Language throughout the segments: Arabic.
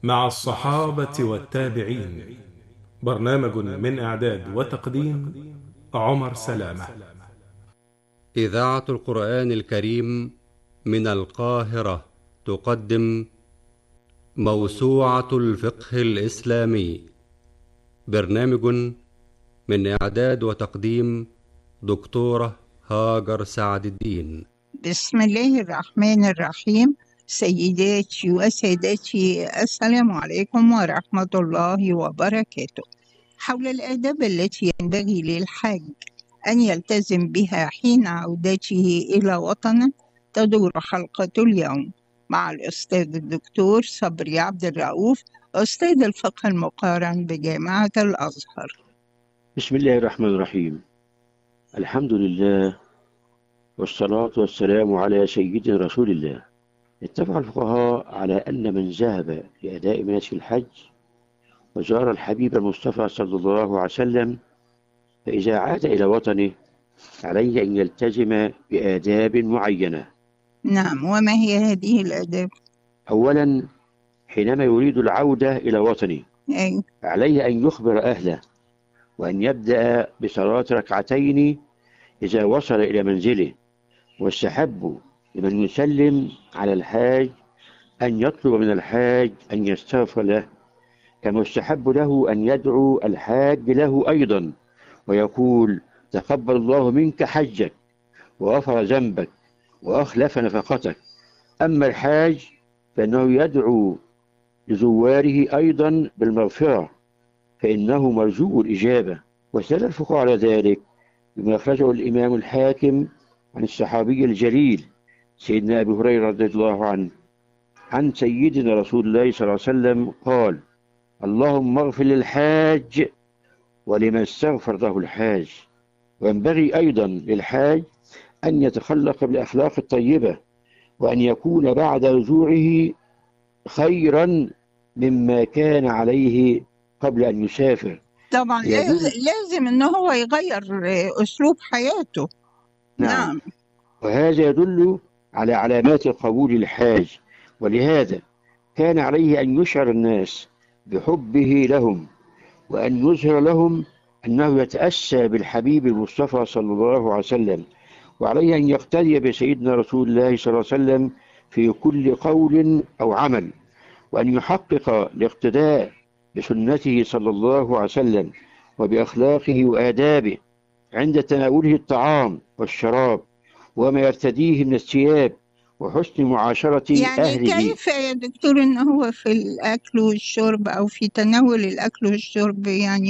مع الصحابة والتابعين. برنامج من إعداد وتقديم عمر سلامة. إذاعة القرآن الكريم من القاهرة تقدم موسوعة الفقه الإسلامي. برنامج من إعداد وتقديم دكتورة هاجر سعد الدين. بسم الله الرحمن الرحيم. سيداتي وسادتي، السلام عليكم ورحمة الله وبركاته. حول الآداب التي ينبغي للحاج أن يلتزم بها حين عودته إلى وطنه تدور حلقة اليوم مع الأستاذ الدكتور صبري عبد الرؤوف، أستاذ الفقه المقارن بجامعة الأزهر. بسم الله الرحمن الرحيم. الحمد لله والصلاة والسلام على سيدنا رسول الله. اتفق الفقهاء على أن من ذهب لأداء مناسك الحج وزار الحبيب المصطفى صلى الله عليه وسلم، فإذا عاد إلى وطنه عليه أن يلتزم بآداب معينة. نعم، وما هي هذه الآداب؟ أولا، حينما يريد العودة إلى وطنه أي. عليه أن يخبر أهله، وأن يبدأ بصلاة ركعتين إذا وصل إلى منزله. والسحب لمن يسلم على الحاج أن يطلب من الحاج أن يستغفر له، كما يستحب له أن يدعو الحاج له أيضا ويقول: تقبل الله منك حجك وغفر ذنبك وأخلف نفقتك. أما الحاج فإنه يدعو لزواره أيضا بالمغفرة، فإنه مرجو الإجابة. واستدل الفقهاء على ذلك بما أخرجه الإمام الحاكم عن الصحابي الجليل سيدنا أبي هريرة رضي الله عنه عن سيدنا رسول الله صلى الله عليه وسلم قال: اللهم اغفر للحاج ولمن استغفر له الحاج. وينبغي أيضا للحاج أن يتخلق بالأخلاق الطيبة، وأن يكون بعد رجوعه خيرا مما كان عليه قبل أن يسافر. طبعا لازم ان هو يغير اسلوب حياته. نعم. وهذا يدل على علامات قبول الحاج، ولهذا كان عليه أن يشعر الناس بحبه لهم، وأن يظهر لهم أنه يتأسى بالحبيب المصطفى صلى الله عليه وسلم. وعليه أن يقتدي بسيدنا رسول الله صلى الله عليه وسلم في كل قول أو عمل، وأن يحقق الاقتداء بسنته صلى الله عليه وسلم وبأخلاقه وآدابه عند تناوله الطعام والشراب وما يرتديه من الثياب وحسن معاشرة أهله. يعني كيف يا دكتور إن هو في الأكل والشرب أو في تناول الأكل والشرب،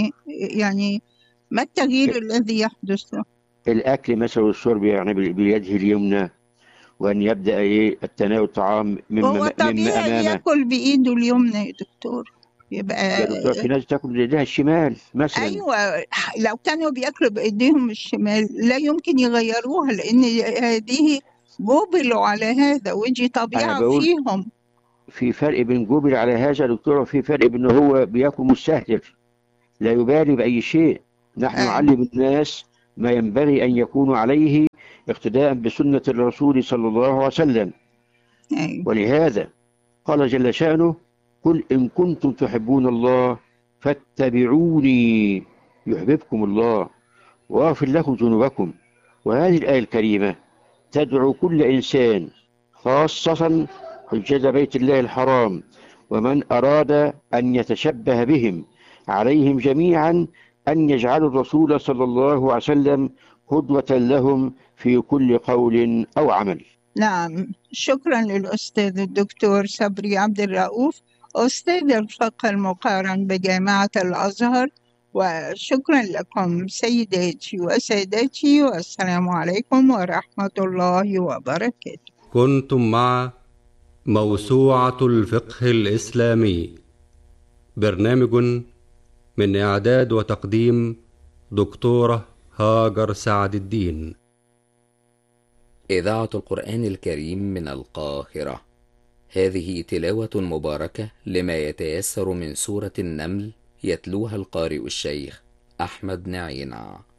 يعني ما التغيير الذي يحدث له؟ الأكل مثلا والشرب يعني بيده اليمنى، وأن يبدأ التناول الطعام هو طبيعي أمامه. يأكل بإيده اليمنى يا دكتور؟ يبقى يا دكتور في ناس تاكل بإيديها الشمال مثلا. أيوة، لو كانوا بياكلوا بإيديهم الشمال لا يمكن يغيروها، لأن هذه جبلوا على هذا ودي طبيعة فيهم. في فرق بين جبل على هذا يا دكتور، وفي فرق بين هو بياكل مستهتر لا يبالي بأي شيء. نحن نعلم الناس ما ينبغي أن يكونوا عليه اقتداء بسنة الرسول صلى الله عليه وسلم. ولهذا قال جل شأنه: قل إن كنتم تحبون الله فاتبعوني يحببكم الله ويغفر لكم ذنوبكم. وهذه الآية الكريمة تدعو كل إنسان، خاصة حجاج بيت الله الحرام ومن أراد أن يتشبه بهم، عليهم جميعا أن يجعلوا الرسول صلى الله عليه وسلم قدوة لهم في كل قول أو عمل. نعم، شكرا للأستاذ الدكتور صبري عبد الرؤوف، أستاذ الفقه المقارن بجامعة الأزهر. وشكرا لكم سيداتي وسادتي، والسلام عليكم ورحمة الله وبركاته. كنتم مع موسوعة الفقه الإسلامي، برنامج من إعداد وتقديم دكتورة هاجر سعد الدين. إذاعة القرآن الكريم من القاهرة. هذه تلاوة مباركة لما يتيسر من سورة النمل، يتلوها القارئ الشيخ أحمد نعينة.